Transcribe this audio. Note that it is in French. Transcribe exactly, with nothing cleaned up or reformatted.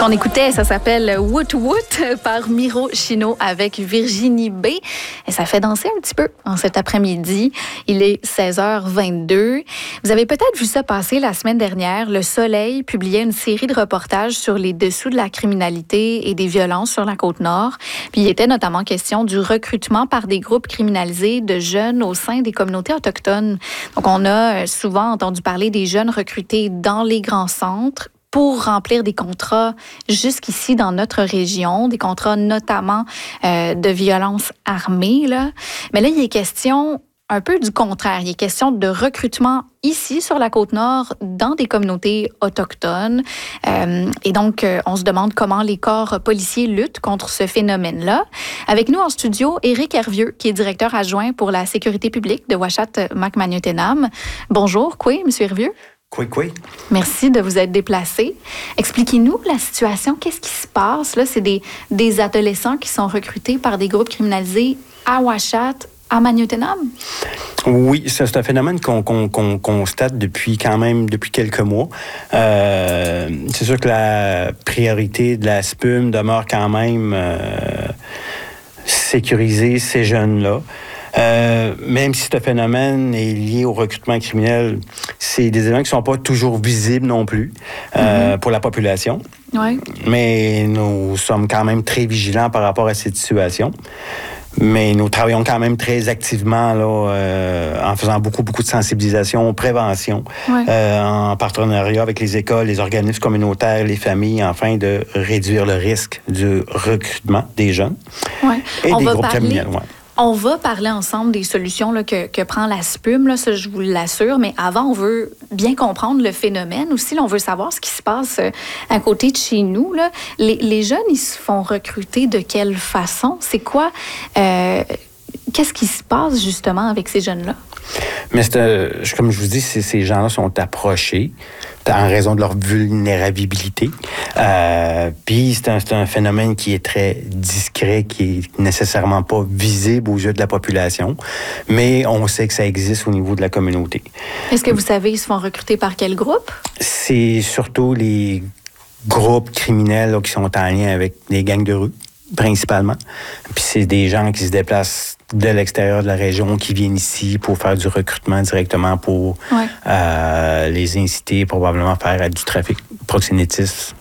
Ce qu'on écoutait, ça s'appelle Woot Woot par Miro Chino avec Virginie B. Et ça fait danser un petit peu en cet après-midi. Il est seize heures vingt-deux. Vous avez peut-être vu ça passer la semaine dernière. Le Soleil publiait une série de reportages sur les dessous de la criminalité et des violences sur la Côte-Nord. Puis il était notamment question du recrutement par des groupes criminalisés de jeunes au sein des communautés autochtones. Donc on a souvent entendu parler des jeunes recrutés dans les grands centres pour remplir des contrats jusqu'ici dans notre région, des contrats notamment euh, de violence armée. Là. Mais là, il est question un peu du contraire. Il est question de recrutement ici, sur la Côte-Nord, dans des communautés autochtones. Euh, et donc, euh, on se demande comment les corps policiers luttent contre ce phénomène-là. Avec nous en studio, Éric Hervieux, qui est directeur adjoint pour la sécurité publique de Ouachate-Macmagnotenam. Bonjour, quoi, M. Hervieux? Oui, oui. Merci de vous être déplacé. Expliquez-nous la situation. Qu'est-ce qui se passe? Là, c'est des, des adolescents qui sont recrutés par des groupes criminalisés à Ouachate, à Magnotenam? Oui, c'est un phénomène qu'on, qu'on, qu'on constate depuis quand même depuis quelques mois. Euh, c'est sûr que la priorité de la S P U M demeure quand même euh, sécuriser ces jeunes-là. Euh, même si ce phénomène est lié au recrutement criminel, c'est des éléments qui ne sont pas toujours visibles non plus euh, mm-hmm. pour la population. Ouais. Mais nous sommes quand même très vigilants par rapport à cette situation. Mais nous travaillons quand même très activement là, euh, en faisant beaucoup, beaucoup de sensibilisation, prévention, ouais. euh, en partenariat avec les écoles, les organismes communautaires, les familles, afin de réduire le risque du recrutement des jeunes ouais. et On des va groupes parler... criminels. Ouais. On va parler ensemble des solutions là, que, que prend la S P U M, là, ça je vous l'assure, mais avant, on veut bien comprendre le phénomène aussi. Là, on veut savoir ce qui se passe euh, à côté de chez nous. Là. Les, les jeunes, ils se font recruter de quelle façon? C'est quoi? Euh, qu'est-ce qui se passe justement avec ces jeunes-là? Mais c'est, euh, comme je vous dis, c'est, ces gens-là sont approchés en raison de leur vulnérabilité. Euh, Puis c'est un, c'est un phénomène qui est très discret, qui est nécessairement pas visible aux yeux de la population, mais on sait que ça existe au niveau de la communauté. Est-ce que vous savez, ils se font recruter par quel groupe? C'est surtout les groupes criminels là, qui sont en lien avec les gangs de rue, principalement. Puis c'est des gens qui se déplacent de l'extérieur de la région, qui viennent ici pour faire du recrutement directement pour ouais. euh, les inciter probablement à faire du trafic proxénétiste